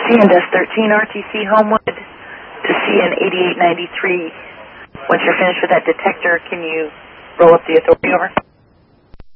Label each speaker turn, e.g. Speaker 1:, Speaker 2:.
Speaker 1: CNS 13 RTC Homewood to CN 8893. Once you're finished with that detector, can you roll up the authority over?